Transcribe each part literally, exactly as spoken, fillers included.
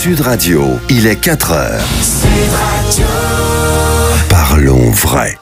Sud Radio, il est quatre heures. Sud Radio. Parlons vrai.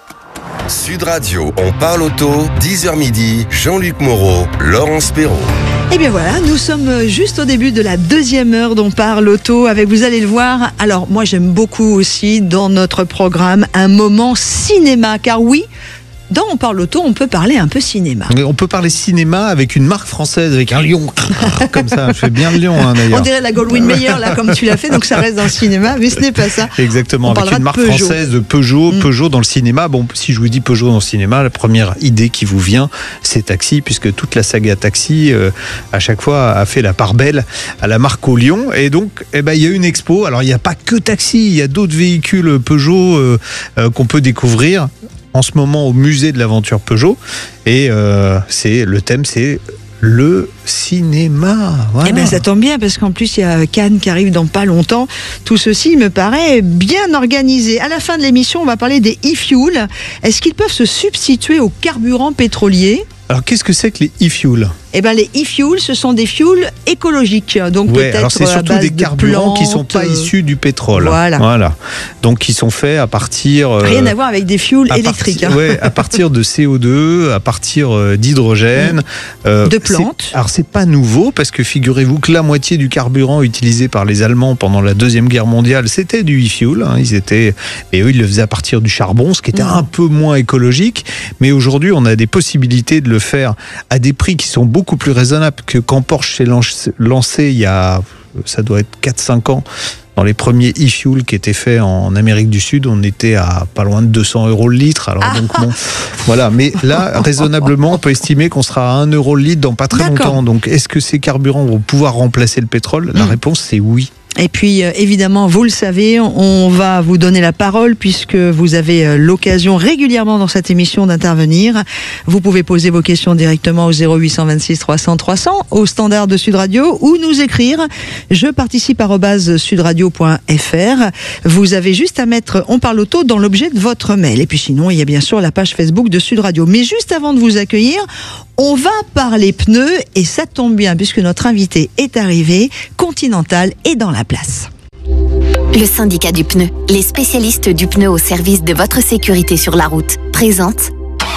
Sud Radio, on parle auto, dix heures midi, Jean-Luc Moreau, Laurence Perrault. Et bien voilà, nous sommes juste au début de la deuxième heure dont parle auto avec, vous allez le voir, alors moi j'aime beaucoup aussi dans notre programme un moment cinéma, car oui, dans On parle auto, on peut parler un peu cinéma. On peut parler cinéma avec une marque française, avec un lion, comme ça, je fais bien le lion hein, d'ailleurs. On dirait la Goldwyn Mayer là, comme tu l'as fait, donc ça reste dans le cinéma, mais ce n'est pas ça. Exactement, on avec une marque Peugeot. française de Peugeot, mmh. Peugeot dans le cinéma. Bon, si je vous dis Peugeot dans le cinéma, la première idée qui vous vient, c'est Taxi, puisque toute la saga Taxi, euh, à chaque fois, a fait la part belle à la marque au lion. Et donc, eh ben, il y a une expo. Alors, il n'y a pas que Taxi, il y a d'autres véhicules Peugeot euh, euh, qu'on peut découvrir en ce moment au musée de l'aventure Peugeot, et euh, c'est le thème, c'est le cinéma. Voilà. Eh bien, ça tombe bien parce qu'en plus il y a Cannes qui arrive dans pas longtemps. Tout ceci me paraît bien organisé. À la fin de l'émission, on va parler des e-fuels. Est-ce qu'ils peuvent se substituer aux carburants pétroliers ? Alors, qu'est-ce que c'est que les e-fuels ? Eh ben, les e-fuels, ce sont des fuels écologiques. Donc, ouais, peut-être alors c'est surtout des carburants plantes, qui ne sont pas issus du pétrole. Voilà. voilà. Donc, qui sont faits à partir. Euh, Rien à voir avec des fuels électriques. Parti, hein. Ouais, à partir de C O deux, à partir d'hydrogène. Euh, de plantes. C'est, alors, c'est pas nouveau, parce que figurez-vous que la moitié du carburant utilisé par les Allemands pendant la Deuxième Guerre mondiale, c'était du e-fuel. Hein. Ils étaient, et eux, ils le faisaient à partir du charbon, ce qui était mmh. un peu moins écologique. Mais aujourd'hui, on a des possibilités de le faire à des prix qui sont beaucoup beaucoup plus raisonnable que quand Porsche s'est lancé il y a, ça doit être quatre cinq ans, dans les premiers e-fuels qui étaient faits en Amérique du Sud, on était à pas loin de deux cents euros le litre. Alors donc bon, voilà. Mais là, raisonnablement, on peut estimer qu'on sera à un euro le litre dans pas très D'accord. longtemps. Donc, est-ce que ces carburants vont pouvoir remplacer le pétrole ? La mmh. réponse, c'est oui. Et puis, euh, évidemment, vous le savez, on va vous donner la parole puisque vous avez euh, l'occasion régulièrement dans cette émission d'intervenir. Vous pouvez poser vos questions directement au zéro huit deux six trois cents trois cents, au standard de Sud Radio, ou nous écrire je participe arobase sudradio point f r. Vous avez juste à mettre On parle auto dans l'objet de votre mail. Et puis sinon, il y a bien sûr la page Facebook de Sud Radio. Mais juste avant de vous accueillir, on va parler pneus, et ça tombe bien puisque notre invité est arrivé. Continental est dans la place. Le syndicat du pneu, les spécialistes du pneu au service de votre sécurité sur la route, présente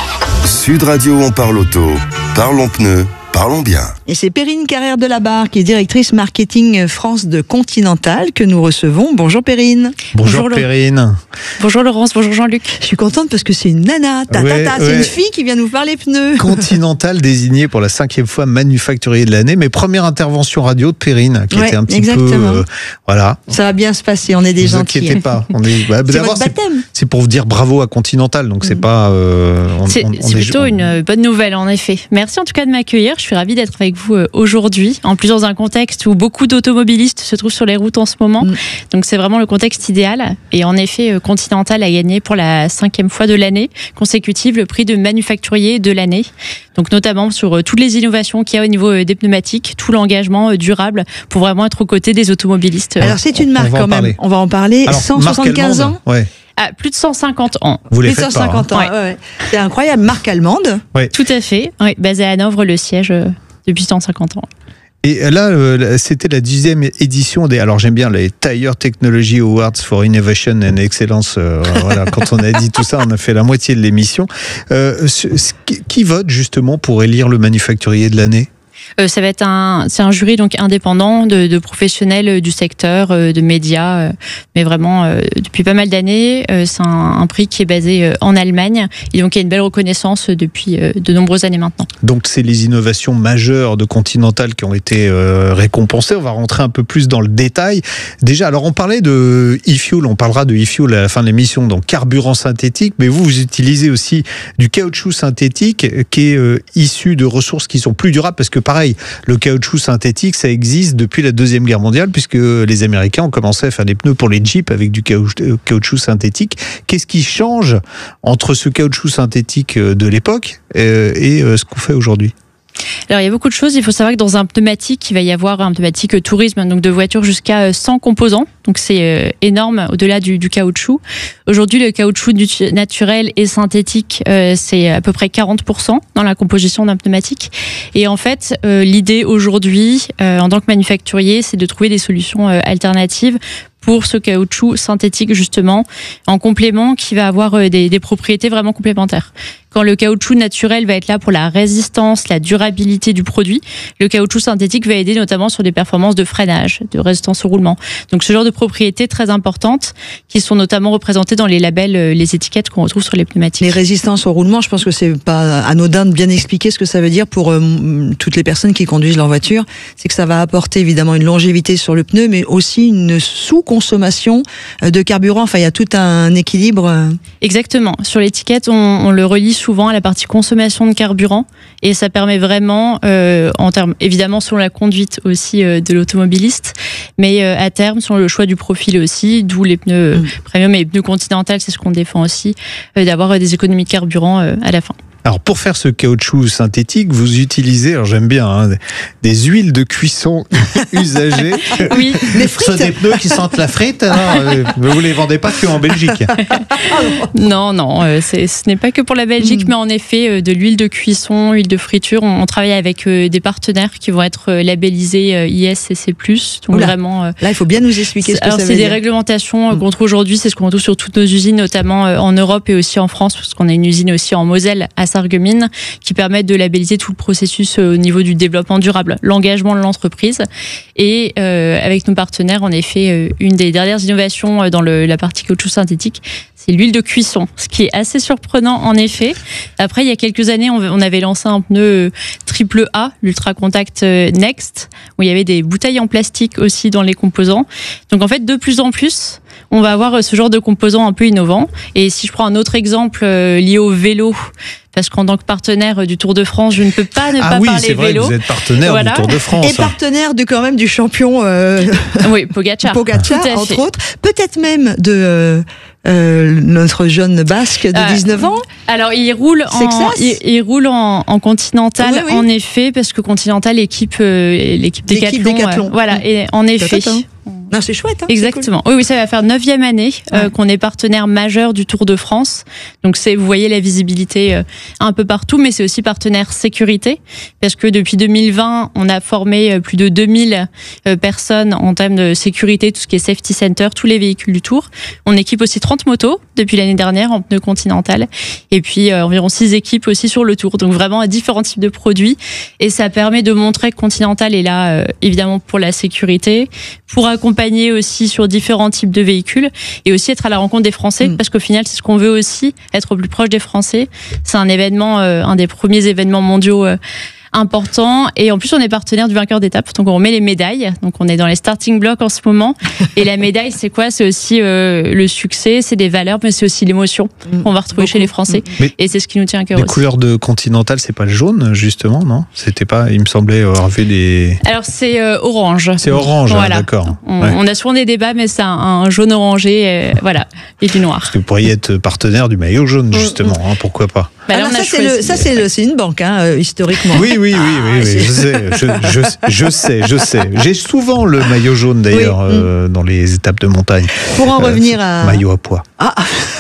Sud Radio, on parle auto, parlons pneus, parlons bien. Et c'est Perrine Carrère de la Barre qui est directrice marketing France de Continental que nous recevons. Bonjour Perrine. Bonjour, bonjour Perrine. Bonjour Laurence, bonjour Jean-Luc. Je suis contente parce que c'est une nana, ta, ouais, ta, ta, ouais. C'est une fille qui vient nous parler pneus. Continental désigné pour la cinquième fois manufacturier de l'année, mais première intervention radio de Perrine qui ouais, était un petit exactement. peu euh, voilà. Ça va bien se passer, on est des gentils. Ne vous inquiétez pas. On est, bah, c'est d'abord, votre baptême. C'est, c'est pour vous dire bravo à Continental, donc c'est mmh. pas. Euh, on, c'est on, on c'est est, plutôt on... une bonne nouvelle en effet. Merci en tout cas de m'accueillir. Je suis ravie d'être avec vous euh, aujourd'hui. En plus dans un contexte où beaucoup d'automobilistes se trouvent sur les routes en ce moment. Mmh. Donc c'est vraiment le contexte idéal. Et en effet, Continental a gagné pour la cinquième fois de l'année consécutive le prix de manufacturier de l'année. Donc notamment sur toutes les innovations qu'il y a au niveau des pneumatiques, tout l'engagement durable pour vraiment être aux côtés des automobilistes. Alors c'est une marque quand même, on va en parler. Alors, cent soixante-quinze ans ouais. Ah, plus de cent cinquante ans. Vous les plus de faites cent cinquante pas, ans. hein. Ouais. Ouais. C'est incroyable, marque allemande. Ouais. Tout à fait. Ouais, basée à Hanovre, le siège euh, depuis cent cinquante ans. Et là, euh, c'était la dixième édition des. Alors j'aime bien les Tire Technology Awards for Innovation and Excellence. Euh, voilà, quand on a dit tout ça, on a fait la moitié de l'émission. Euh, qui vote justement pour élire le manufacturier de l'année ? Euh, ça va être un, c'est un jury donc indépendant de, de professionnels du secteur, euh, de médias, euh, mais vraiment euh, depuis pas mal d'années. Euh, c'est un, un prix qui est basé euh, en Allemagne et donc il y a une belle reconnaissance depuis euh, de nombreuses années maintenant. Donc c'est les innovations majeures de Continental qui ont été euh, récompensées. On va rentrer un peu plus dans le détail. Déjà, alors on parlait de e-fuel, on parlera de e-fuel à la fin de l'émission, donc carburant synthétique, mais vous, vous utilisez aussi du caoutchouc synthétique qui est euh, issu de ressources qui sont plus durables, parce que pareil, le caoutchouc synthétique, ça existe depuis la Deuxième Guerre mondiale, puisque les Américains ont commencé à faire des pneus pour les Jeeps avec du caoutchouc synthétique. Qu'est-ce qui change entre ce caoutchouc synthétique de l'époque et ce qu'on fait aujourd'hui ? Alors il y a beaucoup de choses. Il faut savoir que dans un pneumatique, il va y avoir un pneumatique tourisme, donc de voitures jusqu'à cent composants. Donc c'est énorme au-delà du, du caoutchouc. Aujourd'hui, le caoutchouc naturel et synthétique, euh, c'est à peu près quarante pour cent dans la composition d'un pneumatique. Et en fait, euh, l'idée aujourd'hui, euh, en tant que manufacturier, c'est de trouver des solutions euh, alternatives pour ce caoutchouc synthétique justement, en complément qui va avoir des, des propriétés vraiment complémentaires. Quand le caoutchouc naturel va être là pour la résistance, la durabilité du produit, le caoutchouc synthétique va aider notamment sur des performances de freinage, de résistance au roulement. Donc ce genre de propriétés très importantes qui sont notamment représentées dans les labels, les étiquettes qu'on retrouve sur les pneumatiques. Les résistances au roulement, je pense que c'est pas anodin de bien expliquer ce que ça veut dire pour euh, toutes les personnes qui conduisent leur voiture. C'est que ça va apporter évidemment une longévité sur le pneu, mais aussi une sous-consommation de carburant. Enfin, il y a tout un équilibre. Exactement. Sur l'étiquette, on, on le relie souvent à la partie consommation de carburant et ça permet vraiment, euh, en termes évidemment selon la conduite aussi euh, de l'automobiliste, mais euh, à terme selon le choix du profil aussi, d'où les pneus mmh. premium et les pneus Continental, c'est ce qu'on défend aussi, euh, d'avoir euh, des économies de carburant euh, à la fin. Alors pour faire ce caoutchouc synthétique, vous utilisez, alors j'aime bien, hein, des huiles de cuisson usagées. Oui, des frites. Ce sont des pneus qui sentent la frite. Alors, vous les vendez pas que en Belgique. Non, non, euh, c'est, ce n'est pas que pour la Belgique, mmh. mais en effet, euh, de l'huile de cuisson, huile de friture. On, on travaille avec euh, des partenaires qui vont être euh, labellisés euh, I S C C plus. Donc Oula. vraiment. Euh, Là, il faut bien nous expliquer ce que alors, ça veut dire. C'est dire. des réglementations euh, qu'on trouve aujourd'hui. C'est ce qu'on retrouve sur toutes nos usines, notamment euh, en Europe et aussi en France, parce qu'on a une usine aussi en Moselle à Sarreguemines, qui permettent de labelliser tout le processus au niveau du développement durable, l'engagement de l'entreprise. Et euh, avec nos partenaires, en effet, euh, une des dernières innovations dans le, la partie caoutchouc synthétique, c'est l'huile de cuisson, ce qui est assez surprenant en effet. Après, il y a quelques années, on avait lancé un pneu triple A, l'Ultra Contact Next, où il y avait des bouteilles en plastique aussi dans les composants. Donc en fait, de plus en plus, on va avoir ce genre de composants un peu innovants. Et si je prends un autre exemple euh, lié au vélo, parce qu'en tant que partenaire du Tour de France, je ne peux pas ne ah pas oui, parler c'est vrai, vélo. Vous êtes partenaire voilà. du Tour de France. Et partenaire de, quand même du champion euh... oui, Pogacar, Pogacar entre autres. Peut-être même de euh, euh, notre jeune basque de euh, dix-neuf ans. Alors il roule, en, il, il roule en, en Continental, oui, oui. en effet, parce que Continental équipe euh, l'équipe Décathlon. Décathlon. Euh, voilà, mmh. et en effet. Non, c'est chouette. Hein, exactement. Cool. Oui, oui, ça va faire neuvième année euh, ouais. qu'on est partenaire majeur du Tour de France. Donc c'est, vous voyez la visibilité euh, un peu partout, mais c'est aussi partenaire sécurité, parce que depuis deux mille vingt, on a formé plus de deux mille euh, personnes en termes de sécurité, tout ce qui est safety center, tous les véhicules du Tour. On équipe aussi trente motos depuis l'année dernière en pneus Continental, et puis euh, environ six équipes aussi sur le Tour. Donc vraiment différents types de produits, et ça permet de montrer que Continental est là euh, évidemment pour la sécurité, pour accompagner aussi sur différents types de véhicules et aussi être à la rencontre des Français mmh. parce qu'au final c'est ce qu'on veut aussi, être au plus proche des Français. C'est un événement, euh, un des premiers événements mondiaux euh, important, et en plus on est partenaire du vainqueur d'étape, donc on met les médailles, donc on est dans les starting blocks en ce moment, et la médaille c'est quoi? C'est aussi euh, le succès, c'est des valeurs, mais c'est aussi l'émotion mmh. qu'on va retrouver Beaucoup. chez les Français, mmh. et c'est ce qui nous tient à cœur les aussi. Les couleurs de Continental, c'est pas le jaune justement, non? C'était pas, il me semblait avoir vu des... Alors c'est euh, orange. C'est orange, voilà. hein, d'accord. On, ouais. on a souvent des débats, mais c'est un, un jaune orangé, euh, voilà, et du noir. Parce que vous pourriez être partenaire du maillot jaune justement, mmh. hein, pourquoi pas? Bah Alors, ça, c'est le, ça c'est, le, c'est une banque, hein, historiquement. Oui, oui, oui, oui, oui, je sais, je, je, je sais, je sais. J'ai souvent le maillot jaune d'ailleurs oui. euh, dans les étapes de montagne. Pour en euh, revenir à maillot à pois. Ah.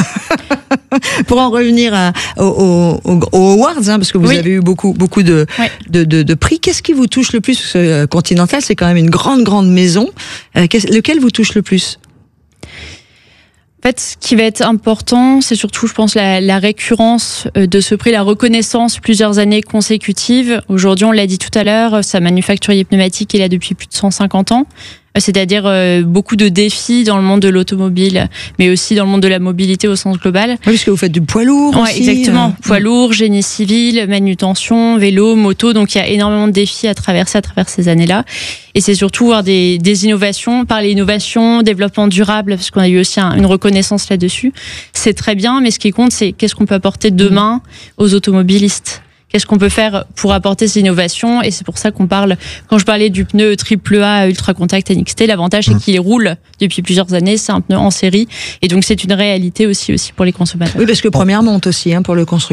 Pour en revenir à, aux, aux, aux awards, hein, parce que vous oui. avez eu beaucoup, beaucoup de, oui. de, de, de prix. Qu'est-ce qui vous touche le plus? Parce que Continental, c'est quand même une grande, grande maison. Euh, lequel vous touche le plus? En fait, ce qui va être important, c'est surtout, je pense, la, la récurrence de ce prix, la reconnaissance plusieurs années consécutives. Aujourd'hui, on l'a dit tout à l'heure, sa manufacturier pneumatique est là depuis plus de cent cinquante ans. C'est-à-dire euh, beaucoup de défis dans le monde de l'automobile, mais aussi dans le monde de la mobilité au sens global. Oui, parce que vous faites du poids lourd ouais, aussi. Exactement. Euh... Poids lourd, génie civil, manutention, vélo, moto. Donc il y a énormément de défis à traverser à travers ces années-là. Et c'est surtout voir des, des innovations, parler innovation, développement durable, parce qu'on a eu aussi un, une reconnaissance là-dessus. C'est très bien, mais ce qui compte, c'est qu'est-ce qu'on peut apporter demain aux automobilistes. Qu'est-ce qu'on peut faire pour apporter ces innovations? Et c'est pour ça qu'on parle, quand je parlais du pneu triple A Ultra Contact N X T, l'avantage c'est qu'il roule depuis plusieurs années, c'est un pneu en série, et donc c'est une réalité aussi, aussi pour les consommateurs. Oui, parce que première monte aussi hein, pour le constructeur.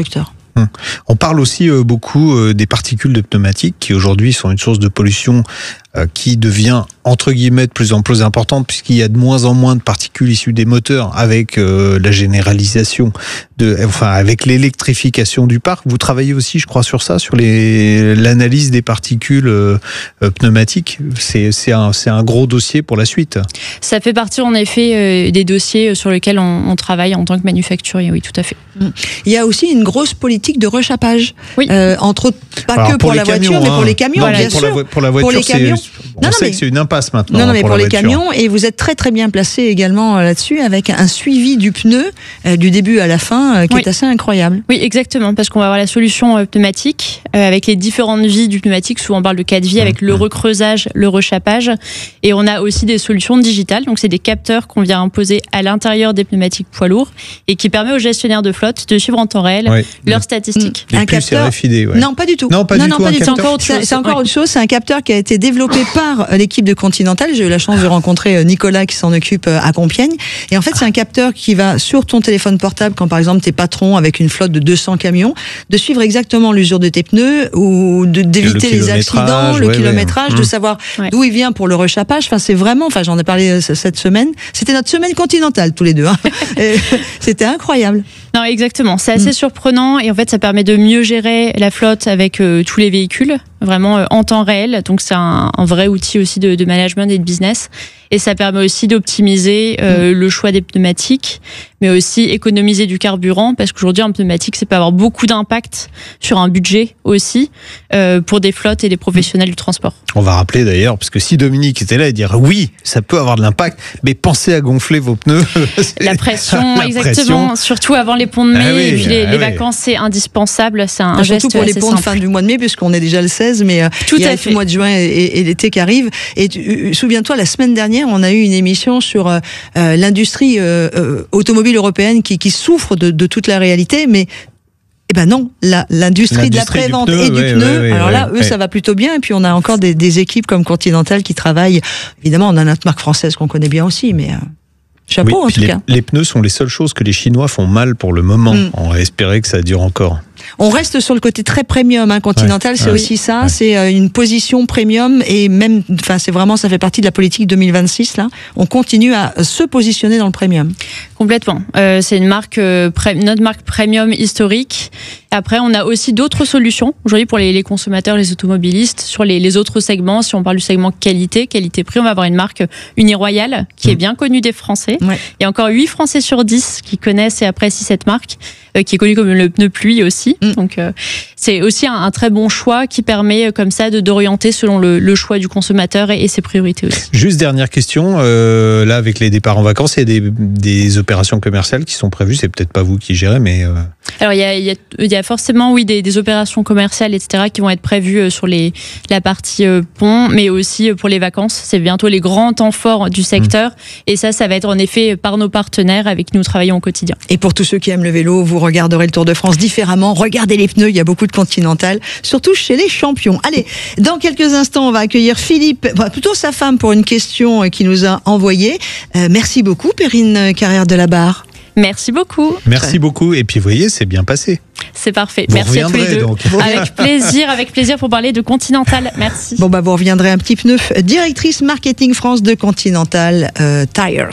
On parle aussi euh, beaucoup euh, des particules de pneumatiques qui aujourd'hui sont une source de pollution euh, qui devient entre guillemets de plus en plus importante puisqu'il y a de moins en moins de particules issues des moteurs avec euh, la généralisation de, enfin avec l'électrification du parc. Vous travaillez aussi, je crois, sur ça, sur les, l'analyse des particules euh, pneumatiques. C'est, c'est un, c'est un gros dossier pour la suite. Ça fait partie en effet euh, des dossiers sur lesquels on, on travaille en tant que manufacturier. Oui, tout à fait. Il y a aussi une grosse politique de rechapage, oui. euh, entre autres, pas Alors, que pour, pour la camions, voiture, hein. mais pour les camions, non, bien pour sûr. La, pour la voiture, pour les camions, c'est, on non, sait mais, que c'est une impasse maintenant. Non, non, mais pour, pour la les voiture. camions, et vous êtes très très bien placé également là-dessus, avec un suivi du pneu, euh, du début à la fin, euh, qui oui. est assez incroyable. Oui, exactement, parce qu'on va avoir la solution euh, pneumatique, euh, avec les différentes vies du pneumatique. Souvent on parle de cas de vie, avec mmh. le recreusage, le rechapage, et on a aussi des solutions digitales. Donc c'est des capteurs qu'on vient imposer à l'intérieur des pneumatiques poids lourds, et qui permet aux gestionnaires de flotte de suivre en temps réel oui. leurs statistiques. Mmh. Un capteur R F I D, ouais. Non, pas du tout. Non, pas non, du non, tout. Pas du tout. C'est encore autre chose. C'est, c'est encore ouais. autre chose. C'est un capteur qui a été développé par l'équipe de Continental. J'ai eu la chance de rencontrer Nicolas qui s'en occupe à Compiègne. Et en fait, c'est un capteur qui va sur ton téléphone portable, quand par exemple t'es patron avec une flotte de deux cents camions, de suivre exactement l'usure de tes pneus ou de, d'éviter les accidents, le ouais, kilométrage, ouais. de savoir ouais. d'où il vient pour le rechapage. Enfin, c'est vraiment, enfin, j'en ai parlé cette semaine. C'était notre semaine continentale, tous les deux. Hein. C'était incroyable. Non, exactement. C'est assez mmh. surprenant et en fait, ça permet de mieux gérer la flotte avec euh, tous les véhicules, vraiment euh, en temps réel. Donc, c'est un, un vrai outil aussi de, de management et de business. Et ça permet aussi d'optimiser euh, mmh. le choix des pneumatiques, mais aussi économiser du carburant, parce qu'aujourd'hui, un pneumatique, ça peut avoir beaucoup d'impact sur un budget aussi, euh, pour des flottes et des professionnels du transport. On va rappeler d'ailleurs, parce que si Dominique était là, il dirait oui, ça peut avoir de l'impact, mais pensez à gonfler vos pneus. La pression, la exactement. Pression. Surtout avant les ponts de mai, ah oui, et puis les, ah les oui. vacances, c'est indispensable. C'est un Surtout geste pour les ponts simple. de fin du mois de mai, puisqu'on est déjà le seize, mais euh, tout il y a à le fait. mois de juin et, et, et l'été qui arrive. Et tu, euh, souviens-toi, la semaine dernière, on a eu une émission sur euh, l'industrie euh, euh, automobile européenne qui, qui souffre de, de toute la réalité, mais eh ben non, la, l'industrie, l'industrie de la prévente et du ouais, pneu, ouais, ouais, alors là, ouais, eux, ouais. ça va plutôt bien. Et puis, on a encore des, des équipes comme Continental qui travaillent. Évidemment, on a notre marque française qu'on connaît bien aussi, mais... Euh, chapeau, oui, en tout les, cas. Les pneus sont les seules choses que les Chinois font mal pour le moment. Mm. On va espérer que ça dure encore. On reste sur le côté très premium, hein, Continental, ouais, c'est ouais, aussi ça, ouais. c'est euh, une position premium et même, enfin, c'est vraiment, ça fait partie de la politique deux mille vingt-six là. On continue à se positionner dans le premium. Complètement. Euh, c'est une marque, euh, pré- notre marque premium historique. Après, on a aussi d'autres solutions aujourd'hui pour les, les consommateurs, les automobilistes sur les, les autres segments. Si on parle du segment qualité, qualité-prix, on va avoir une marque Uniroyal qui mmh. est bien connue des Français. Ouais. Il y a encore huit Français sur dix qui connaissent et apprécient cette marque, euh, qui est connue comme le pneu pluie aussi. Mmh. Donc, euh, c'est aussi un, un très bon choix qui permet euh, comme ça de, d'orienter selon le, le choix du consommateur et, et ses priorités aussi. Juste dernière question, euh, là avec les départs en vacances, il y a des, des opérations commerciales qui sont prévues. C'est peut-être pas vous qui gérez, mais euh... alors il y a, il y a, il y a forcément oui des, des opérations commerciales et cetera qui vont être prévues sur les la partie euh, pont, mais aussi pour les vacances. C'est bientôt les grands temps forts du secteur, mmh. et ça, ça va être en effet par nos partenaires avec qui nous travaillons au quotidien. Et pour tous ceux qui aiment le vélo, vous regarderez le Tour de France différemment. Regardez les pneus, il y a beaucoup de Continental, surtout chez les champions. Allez, dans quelques instants, on va accueillir Philippe, enfin, plutôt sa femme, pour une question qui nous a envoyée. Euh, merci beaucoup, Perrine Carrère de la Barre. Merci beaucoup. Merci ouais. beaucoup. Et puis, vous voyez, c'est bien passé. C'est parfait. Vous Merci à tous les deux. Donc. Avec plaisir, avec plaisir pour parler de Continental. Merci. Bon, bah, vous reviendrez un petit pneu. Directrice marketing France de Continental euh, Tires.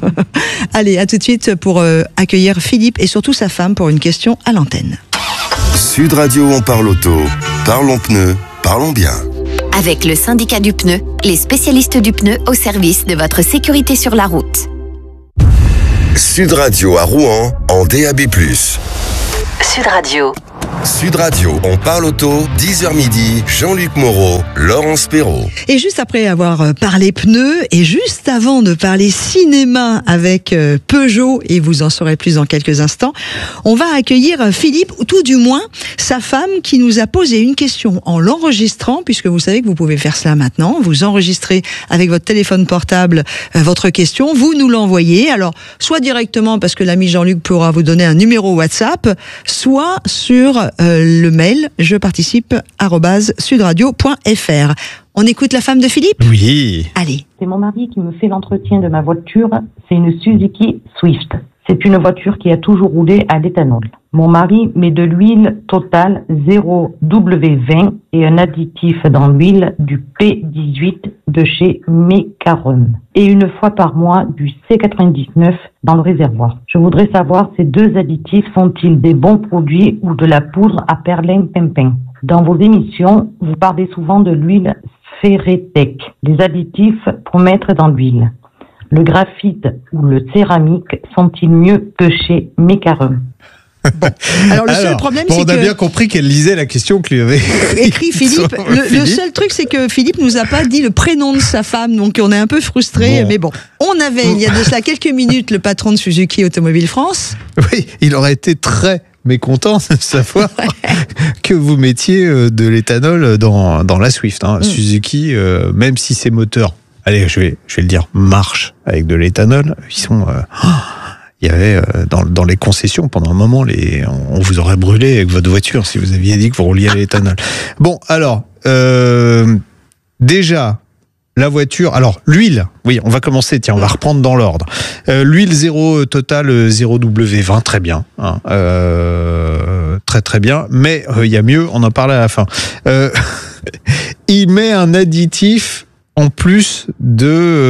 Allez, à tout de suite pour euh, accueillir Philippe et surtout sa femme pour une question à l'antenne. Sud Radio, on parle auto. Parlons pneus, parlons bien. Avec le syndicat du pneu, les spécialistes du pneu au service de votre sécurité sur la route. Sud Radio à Rouen en D A B plus. Sud Radio. Sud Radio, on parle auto, dix heures midi, Jean-Luc Moreau, Laurence Perrault. Et juste après avoir parlé pneus, et juste avant de parler cinéma avec Peugeot, et vous en saurez plus dans quelques instants, on va accueillir Philippe, ou tout du moins sa femme, qui nous a posé une question en l'enregistrant, puisque vous savez que vous pouvez faire cela maintenant. Vous enregistrez avec votre téléphone portable euh, votre question, vous nous l'envoyez, alors soit directement parce que l'ami Jean-Luc pourra vous donner un numéro WhatsApp, soit sur euh, le mail je participe arobase sudradio point f r. On écoute la femme de Philippe ? Oui. Allez. C'est mon mari qui me fait l'entretien de ma voiture. C'est une Suzuki Swift. C'est une voiture qui a toujours roulé à l'éthanol. Mon mari met de l'huile Total zéro W vingt et un additif dans l'huile du P dix-huit de chez Mecarum. Et une fois par mois du C quatre-vingt-dix-neuf dans le réservoir. Je voudrais savoir, ces deux additifs sont-ils des bons produits ou de la poudre à perlimpinpin? Dans vos émissions, vous parlez souvent de l'huile Ferretec, les additifs pour mettre dans l'huile. Le graphite ou le céramique sont-ils mieux que chez Mecarum? Bon. Alors le Alors, seul problème, bon, c'est on que... a bien compris qu'elle lisait la question que lui avait écrit Philippe. Le, Philippe. le seul truc, c'est que Philippe nous a pas dit le prénom de sa femme, donc on est un peu frustré. Bon. Mais bon, on avait il y a de cela quelques minutes le patron de Suzuki Automobile France. Oui, il aurait été très mécontent de savoir que vous mettiez de l'éthanol dans, dans la Swift. Hein. Mm. Suzuki, euh, même si ses moteurs, allez, je vais, je vais le dire, marchent avec de l'éthanol, ils sont... Euh, oh, il y avait euh, dans, dans les concessions, pendant un moment, les, on vous aurait brûlé avec votre voiture si vous aviez dit que vous rouliez à l'éthanol. Bon, alors, euh, déjà, la voiture... Alors, l'huile, oui, on va commencer, tiens, on va reprendre dans l'ordre. Euh, l'huile zéro Total zéro W vingt, très bien. Hein, euh, très très bien, mais il euh, y a mieux, on en parle à la fin. Euh, il met un additif... En plus de,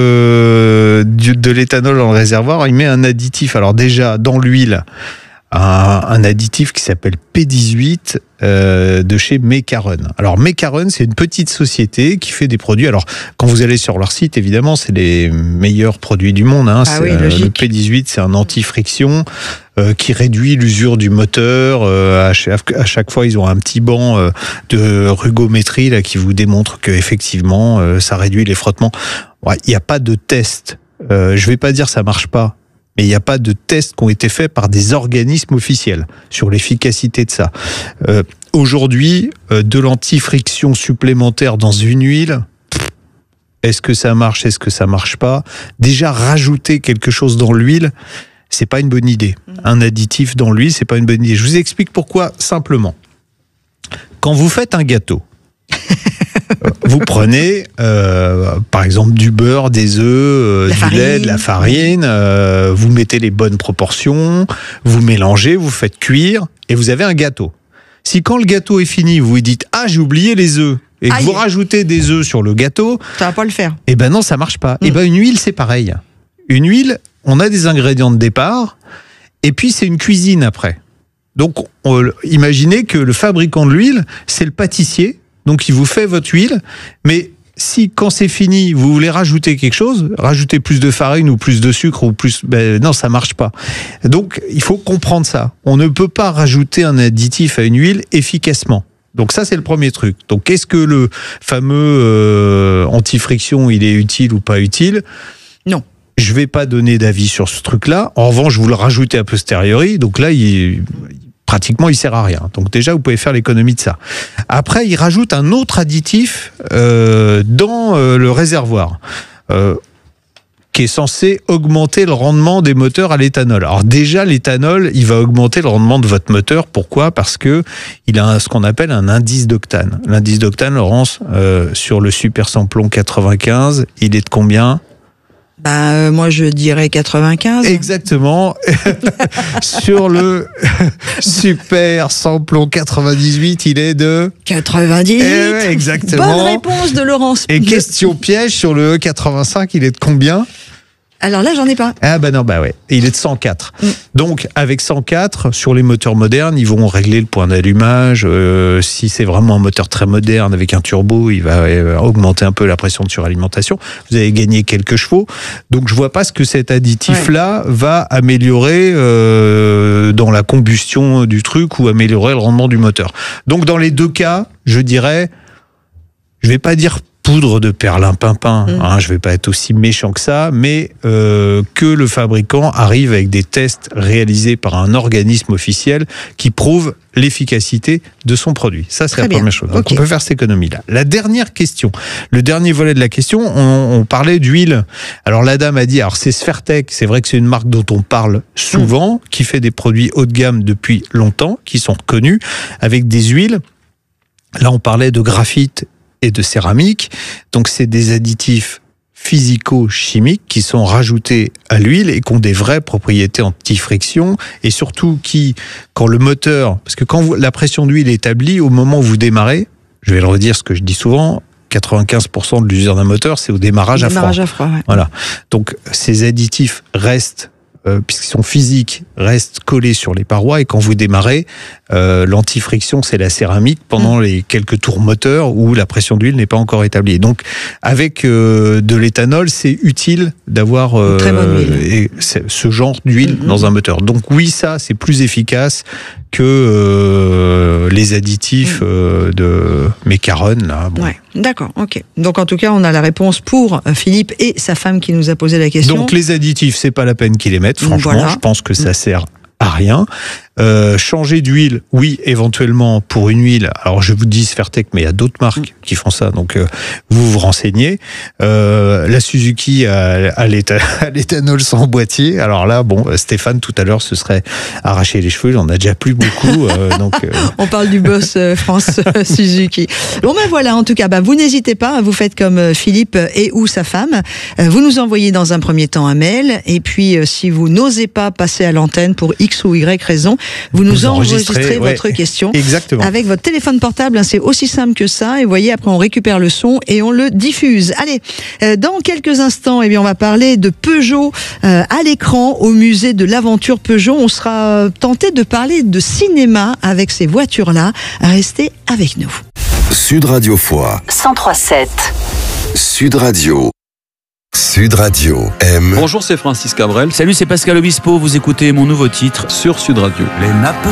euh, de, de l'éthanol dans le réservoir, il met un additif. Alors déjà, dans l'huile, un, un additif qui s'appelle P dix-huit euh, de chez Mecarum. Alors Mecarum, c'est une petite société qui fait des produits. Alors quand vous allez sur leur site, évidemment, c'est les meilleurs produits du monde. Hein. Ah oui, euh, logique. Le P dix-huit, c'est un anti-friction euh, qui réduit l'usure du moteur. Euh, à, chaque, à chaque fois, ils ont un petit banc euh, de rugométrie là qui vous démontre que effectivement, euh, ça réduit les frottements. Ouais, il n'y a pas de test. Euh, je vais pas dire ça marche pas. Mais il n'y a pas de tests qui ont été faits par des organismes officiels sur l'efficacité de ça. Euh, aujourd'hui, euh, de l'anti-friction supplémentaire dans une huile, est-ce que ça marche, est-ce que ça marche pas? Déjà, rajouter quelque chose dans l'huile, c'est pas une bonne idée. Un additif dans l'huile, c'est pas une bonne idée. Je vous explique pourquoi, simplement. Quand vous faites un gâteau, vous prenez, euh, par exemple, du beurre, des œufs, euh, du farine. lait, de la farine, euh, vous mettez les bonnes proportions, vous mélangez, vous faites cuire, et vous avez un gâteau. Si quand le gâteau est fini, vous vous dites « Ah, j'ai oublié les œufs », et que Aïe. vous rajoutez des œufs sur le gâteau, Ça va pas le faire. eh ben non, ça marche pas. Mm. Eh ben une huile, c'est pareil. Une huile, on a des ingrédients de départ, et puis c'est une cuisine après. Donc, on, imaginez que le fabricant de l'huile, c'est le pâtissier, donc il vous fait votre huile, mais si quand c'est fini, vous voulez rajouter quelque chose, rajouter plus de farine ou plus de sucre ou plus, ben non, ça marche pas. Donc il faut comprendre ça. On ne peut pas rajouter un additif à une huile efficacement. Donc ça c'est le premier truc. Donc est-ce que le fameux euh, anti-friction il est utile ou pas utile? Non. Je vais pas donner d'avis sur ce truc-là. En revanche, vous le rajoutez a posteriori. Donc là, il pratiquement, il sert à rien. Donc déjà, vous pouvez faire l'économie de ça. Après, il rajoute un autre additif euh, dans euh, le réservoir euh, qui est censé augmenter le rendement des moteurs à l'éthanol. Alors déjà, l'éthanol, il va augmenter le rendement de votre moteur. Pourquoi? Parce que il a un, ce qu'on appelle un indice d'octane. L'indice d'octane, Laurence, euh, sur le Super Samplon quatre-vingt-quinze, il est de combien? Bah, euh, moi, je dirais quatre-vingt-quinze. Exactement. Sur le Super Samplon quatre-vingt-dix-huit, il est de quatre-vingt-dix. Eh ouais, exactement. Bonne réponse de Laurence. Et question piège, sur le E quatre-vingt-cinq, il est de combien? Alors là, j'en ai pas. Ah bah non, bah ouais. Il est de cent quatre. Mm. Donc, avec cent quatre, sur les moteurs modernes, ils vont régler le point d'allumage. Euh, si c'est vraiment un moteur très moderne avec un turbo, il va euh, augmenter un peu la pression de suralimentation. Vous avez gagné quelques chevaux. Donc, je vois pas ce que cet additif-là ouais. va améliorer euh, dans la combustion du truc ou améliorer le rendement du moteur. Donc, dans les deux cas, je dirais, je vais pas dire poudre de perlimpinpin, mmh. hein, je vais pas être aussi méchant que ça, mais euh, que le fabricant arrive avec des tests réalisés par un organisme officiel qui prouve l'efficacité de son produit. Ça, c'est Très la bien. première chose. Donc, okay. on peut faire cette économie-là. La dernière question, le dernier volet de la question, on, on parlait d'huile. Alors, la dame a dit, alors c'est Sfertec, c'est vrai que c'est une marque dont on parle souvent, mmh. qui fait des produits haut de gamme depuis longtemps, qui sont reconnus, avec des huiles. Là, on parlait de graphite et de céramique. Donc, c'est des additifs physico-chimiques qui sont rajoutés à l'huile et qui ont des vraies propriétés anti-friction et surtout qui, quand le moteur, parce que quand vous, la pression d'huile est établie, au moment où vous démarrez, je vais le redire ce que je dis souvent, quatre-vingt-quinze pour cent de l'usure d'un moteur, c'est au démarrage, démarrage à froid. à froid. Ouais. Voilà. Donc, ces additifs restent, euh, puisqu'ils sont physiques, restent collés sur les parois et quand vous démarrez, euh, l'antifriction, c'est la céramique pendant mmh. les quelques tours moteurs où la pression d'huile n'est pas encore établie. Donc, avec euh, de l'éthanol, c'est utile d'avoir euh, très bonne huile. Et ce genre d'huile mmh. dans un moteur. Donc, oui, ça, c'est plus efficace que euh, les additifs euh, de Mecaron. Là, bon. Ouais, d'accord, ok. Donc en tout cas, on a la réponse pour Philippe et sa femme qui nous a posé la question. Donc les additifs, c'est pas la peine qu'ils les mettent. Franchement, voilà. Je pense que ça sert à rien. Euh, changer d'huile, oui, éventuellement pour une huile. Alors je vous dis Sfertec, mais il y a d'autres marques qui font ça, donc euh, vous vous renseignez. Euh, la Suzuki a, a l'éthanol sans boîtier. Alors là, bon, Stéphane tout à l'heure se serait arraché les cheveux. J'en ai déjà plus beaucoup. Euh, donc euh... on parle du boss euh, France euh, Suzuki. Bon ben voilà, en tout cas, bah, vous n'hésitez pas, vous faites comme euh, Philippe et ou sa femme. Euh, vous nous envoyez dans un premier temps un mail, et puis euh, si vous n'osez pas passer à l'antenne pour X ou Y raison, vous nous vous enregistrez, enregistrez ouais. votre question. Exactement. Avec votre téléphone portable, hein, c'est aussi simple que ça. Et vous voyez, après on récupère le son et on le diffuse. Allez, euh, dans quelques instants, eh bien, on va parler de Peugeot euh, à l'écran au musée de l'aventure Peugeot. On sera tenté de parler de cinéma avec ces voitures-là. Restez avec nous. Sud Radio Foix cent trois sept. Sud Radio. Sud Radio aime. Bonjour, c'est Francis Cabrel. Salut, c'est Pascal Obispo. Vous écoutez mon nouveau titre sur Sud Radio. Les nappes